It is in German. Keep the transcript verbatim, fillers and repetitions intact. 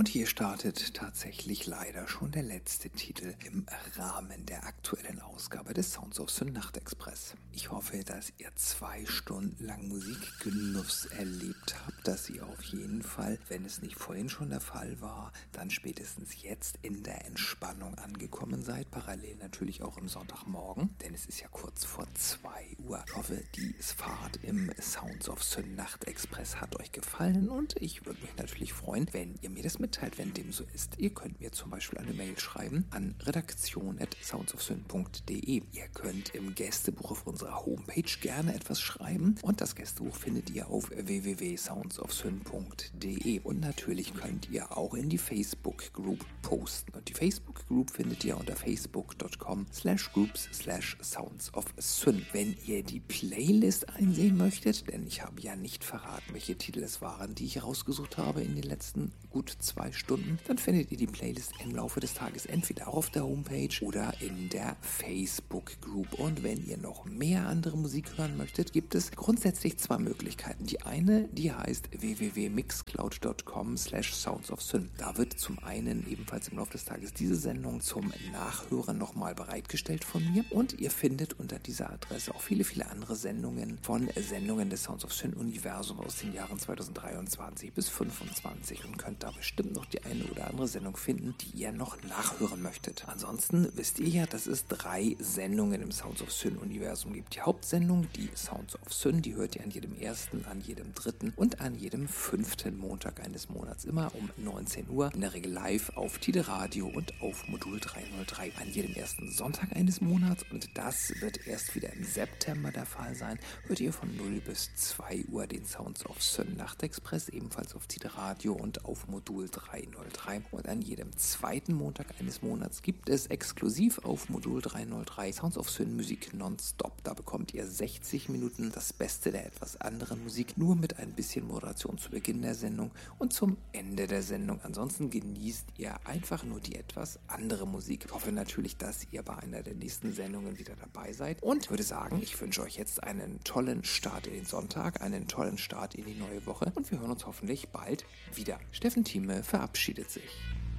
Und hier startet tatsächlich leider schon der letzte Titel im Rahmen der aktuellen Ausgabe des Sounds of Syn Nachtexpress. Ich hoffe, dass ihr zwei Stunden lang Musikgenuss erlebt habt, dass ihr auf jeden Fall, wenn es nicht vorhin schon der Fall war, dann spätestens jetzt in der Entspannung angekommen seid. Parallel natürlich auch im Sonntagmorgen, denn es ist ja kurz vor zwei Uhr. Ich hoffe, die Fahrt im Sounds of Syn Nachtexpress hat euch gefallen und ich würde mich natürlich freuen, wenn ihr mir das mitteilt, wenn dem so ist. Ihr könnt mir zum Beispiel eine Mail schreiben an redaktion at soundsofsyn punkt de. Ihr könnt im Gästebuch auf unserer Homepage gerne etwas schreiben und das Gästebuch findet ihr auf w w w punkt soundsofsyn punkt de. Und natürlich könnt ihr auch in die Facebook Group posten. Und die Facebook Group findet ihr unter facebook punkt com slash groups slash sounds of syn. Wenn ihr die Playlist einsehen möchtet, denn ich habe ja nicht verraten, welche Titel es waren, die ich rausgesucht habe in den letzten gut zwei Stunden, dann findet ihr die Playlist im Laufe des Tages entweder auf der Homepage oder in der Facebook Group. Und wenn ihr noch mehr andere Musik hören möchtet, gibt es grundsätzlich zwei Möglichkeiten. Die eine, die heißt w w w punkt mixcloud punkt com slash sounds of syn. Da wird zum einen ebenfalls im Laufe des Tages diese Sendung zum Nachhören nochmal bereitgestellt von mir und ihr findet unter dieser Adresse auch viele, viele andere Sendungen von Sendungen des Sounds of Syn Universum aus den Jahren zweitausenddreiundzwanzig bis fünfundzwanzig und könnt da bestimmt noch die eine oder andere Sendung finden, die ihr noch nachhören möchtet. Ansonsten wisst ihr ja, dass es drei Sendungen im Sounds of Syn Universum gibt. Die Hauptsendung, die Sounds of Syn, die hört ihr an jedem ersten, an jedem dritten und an jedem fünften Montag eines Monats, immer um neunzehn Uhr, in der Regel live auf Tide Radio und auf Modul dreihundertdrei. An jedem ersten Sonntag eines Monats, und das wird erst wieder im September der Fall sein, hört ihr von null bis zwei Uhr den Sounds of Syn Nachtexpress, ebenfalls auf Tide Radio und auf Modul dreihundertdrei. Und an jedem zweiten Montag eines Monats gibt es exklusiv auf Modul dreihundertdrei Sounds of Syn Musik nonstop. Da bekommt ihr sechzig Minuten das Beste der etwas anderen Musik, nur mit ein bisschen Moderation zu Beginn der Sendung und zum Ende der Sendung. Ansonsten genießt ihr einfach nur die etwas andere Musik. Ich hoffe natürlich, dass ihr bei einer der nächsten Sendungen wieder dabei seid und würde sagen, ich wünsche euch jetzt einen tollen Start in den Sonntag, einen tollen Start in die neue Woche und wir hören uns hoffentlich bald wieder. Steffen Thieme verabschiedet sich.